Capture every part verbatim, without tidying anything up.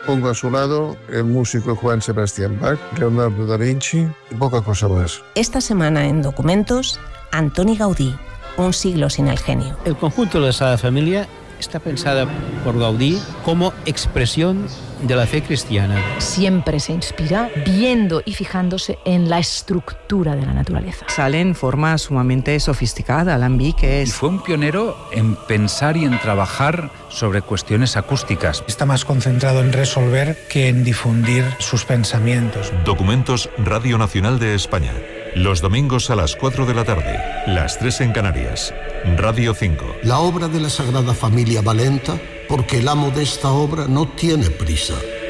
Pongo a su lado el músico Juan Sebastián Bach, Leonardo da Vinci y poca cosa más. Esta semana en Documentos, Antoni Gaudí, Un siglo sin el genio. El conjunto de la Sagrada Familia está pensada por Gaudí como expresión de la fe cristiana. Siempre se inspira viendo y fijándose en la estructura de la naturaleza. Sale en forma sumamente sofisticada, alambic es... Y fue un pionero en pensar y en trabajar sobre cuestiones acústicas. Está más concentrado en resolver que en difundir sus pensamientos. Documentos Radio Nacional de España. Los domingos a las cuatro de la tarde, las tres en Canarias. Radio cinco. La obra de la Sagrada Familia va lenta porque el amo de esta obra no tiene prisa.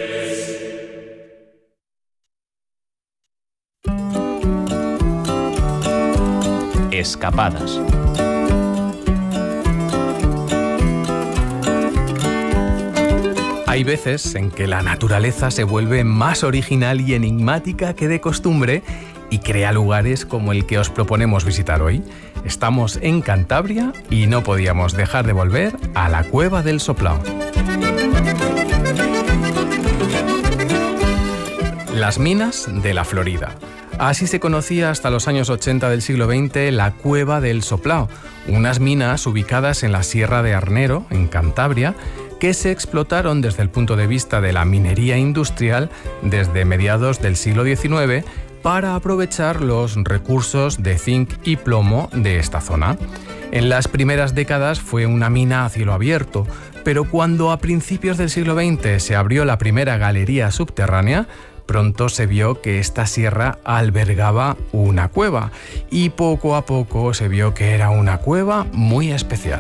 Escapadas. Hay veces en que la naturaleza se vuelve más original y enigmática que de costumbre y crea lugares como el que os proponemos visitar hoy. Estamos en Cantabria y no podíamos dejar de volver a la Cueva del Soplao. Las minas de la Florida. Así se conocía hasta los años ochenta del siglo veinte la Cueva del Soplao, unas minas ubicadas en la Sierra de Arnero, en Cantabria, que se explotaron desde el punto de vista de la minería industrial desde mediados del siglo diecinueve para aprovechar los recursos de zinc y plomo de esta zona. En las primeras décadas fue una mina a cielo abierto, pero cuando a principios del siglo veinte se abrió la primera galería subterránea, pronto se vio que esta sierra albergaba una cueva y poco a poco se vio que era una cueva muy especial.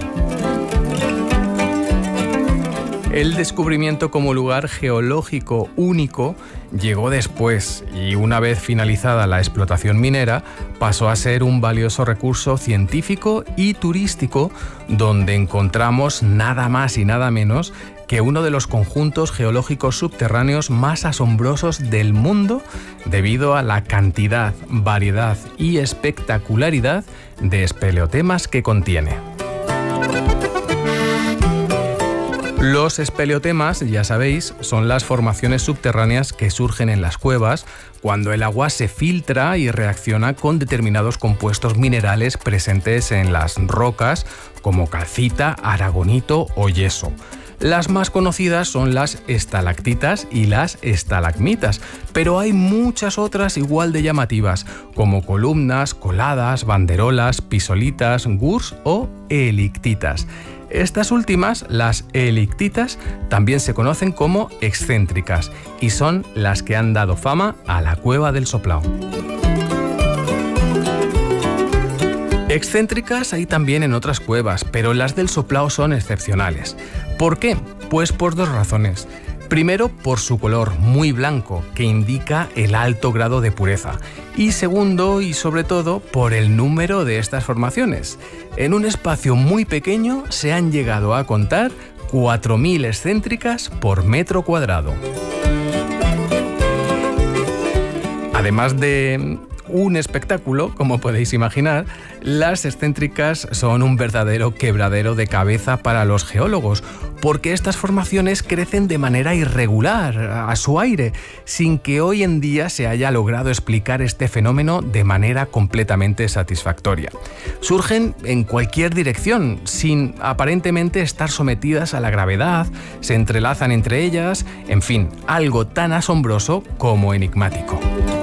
El descubrimiento como lugar geológico único llegó después y una vez finalizada la explotación minera pasó a ser un valioso recurso científico y turístico donde encontramos nada más y nada menos que uno de los conjuntos geológicos subterráneos más asombrosos del mundo debido a la cantidad, variedad y espectacularidad de espeleotemas que contiene. Los espeleotemas, ya sabéis, son las formaciones subterráneas que surgen en las cuevas cuando el agua se filtra y reacciona con determinados compuestos minerales presentes en las rocas como calcita, aragonito o yeso. Las más conocidas son las estalactitas y las estalagmitas, pero hay muchas otras igual de llamativas, como columnas, coladas, banderolas, pisolitas, gurs o elictitas. Estas últimas, las elictitas, también se conocen como excéntricas y son las que han dado fama a la Cueva del Soplao. Excéntricas hay también en otras cuevas, pero las del Soplao son excepcionales. ¿Por qué? Pues por dos razones. Primero, por su color muy blanco, que indica el alto grado de pureza. Y segundo, y sobre todo, por el número de estas formaciones. En un espacio muy pequeño se han llegado a contar cuatro mil excéntricas por metro cuadrado. Además de un espectáculo, como podéis imaginar, las excéntricas son un verdadero quebradero de cabeza para los geólogos, porque estas formaciones crecen de manera irregular, a su aire, sin que hoy en día se haya logrado explicar este fenómeno de manera completamente satisfactoria. Surgen en cualquier dirección, sin aparentemente estar sometidas a la gravedad, se entrelazan entre ellas, en fin, algo tan asombroso como enigmático.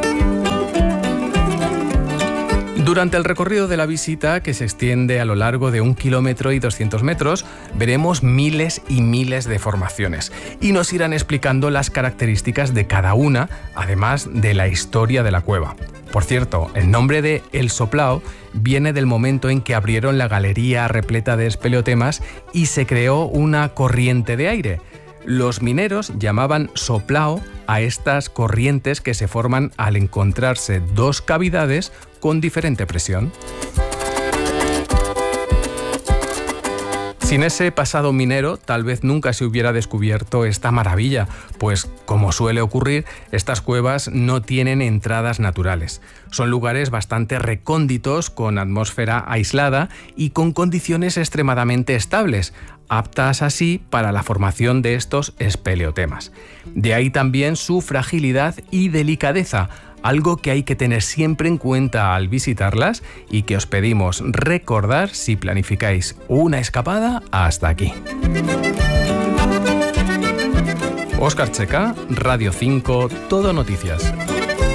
Durante el recorrido de la visita, que se extiende a lo largo de un kilómetro y doscientos metros, veremos miles y miles de formaciones y nos irán explicando las características de cada una, además de la historia de la cueva. Por cierto, el nombre de El Soplao viene del momento en que abrieron la galería repleta de espeleotemas y se creó una corriente de aire. Los mineros llamaban soplao a estas corrientes que se forman al encontrarse dos cavidades con diferente presión. Sin ese pasado minero, tal vez nunca se hubiera descubierto esta maravilla, pues, como suele ocurrir, estas cuevas no tienen entradas naturales. Son lugares bastante recónditos, con atmósfera aislada y con condiciones extremadamente estables, aptas así para la formación de estos espeleotemas. De ahí también su fragilidad y delicadeza, algo que hay que tener siempre en cuenta al visitarlas y que os pedimos recordar si planificáis una escapada hasta aquí. Óscar Checa, Radio cinco, Todo Noticias.